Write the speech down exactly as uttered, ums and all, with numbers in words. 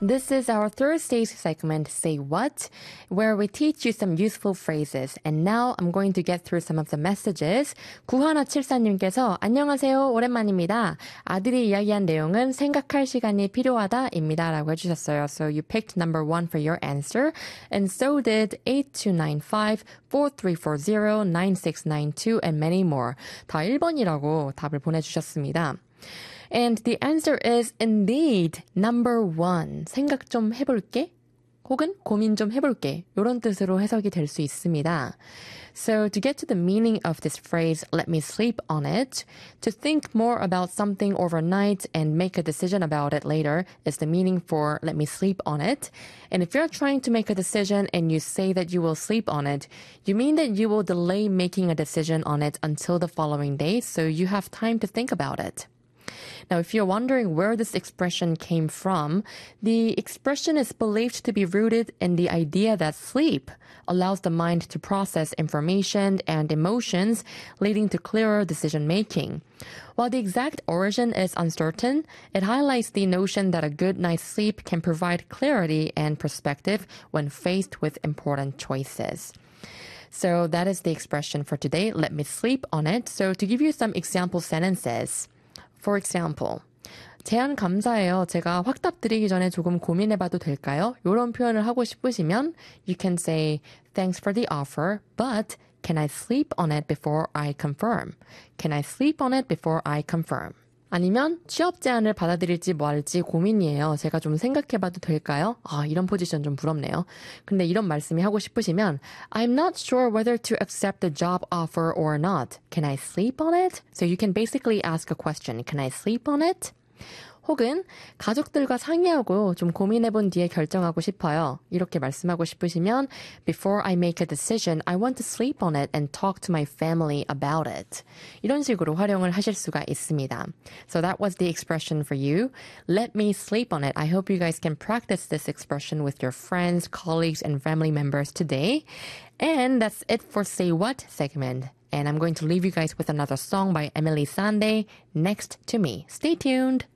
This is our Thursday segment, Say What, where we teach you some useful phrases. And now I'm going to get through some of the messages. 구하나칠사님께서 안녕하세요. 오랜만입니다. 아들이 이야기한 내용은 생각할 시간이 필요하다입니다. 라고 해주셨어요. So you picked number one for your answer. And so did eight two nine five, four three four zero, nine six nine two and many more. 다 일 번이라고 답을 보내주셨습니다. And the answer is indeed number one. 생각 좀 해볼게. 혹은 고민 좀 해볼게. 이런 뜻으로 해석이 될 수 있습니다. So to get to the meaning of this phrase, let me sleep on it, to think more about something overnight and make a decision about it later is the meaning for let me sleep on it. And if you're trying to make a decision and you say that you will sleep on it, you mean that you will delay making a decision on it until the following day, so you have time to think about it. Now, if you're wondering where this expression came from, the expression is believed to be rooted in the idea that sleep allows the mind to process information and emotions, leading to clearer decision-making. While the exact origin is uncertain, it highlights the notion that a good night's sleep can provide clarity and perspective when faced with important choices. So that is the expression for today. Let me sleep on it. So to give you some example sentences, for example, 제안 감사해요. 제가 확답 드리기 전에 조금 고민해봐도 될까요? 이런 표현을 하고 싶으시면 you can say thanks for the offer, but can I sleep on it before I confirm? Can I sleep on it before I confirm? 아니면 취업 제안을 받아들일지 뭐 할지 고민이에요. 제가 좀 생각해봐도 될까요? 아, 이런 포지션 좀 부럽네요. 근데 이런 말씀이 하고 싶으시면 I'm not sure whether to accept the job offer or not. Can I sleep on it? So you can basically ask a question. Can I sleep on it? 혹은 가족들과 상의하고 좀 고민해본 뒤에 결정하고 싶어요. 이렇게 말씀하고 싶으시면 Before I make a decision, I want to sleep on it and talk to my family about it. 이런 식으로 활용을 하실 수가 있습니다. So that was the expression for you. Let me sleep on it. I hope you guys can practice this expression with your friends, colleagues, and family members today. And that's it for Say What segment. And I'm going to leave you guys with another song by Emily Sandé, Next to Me. Stay tuned.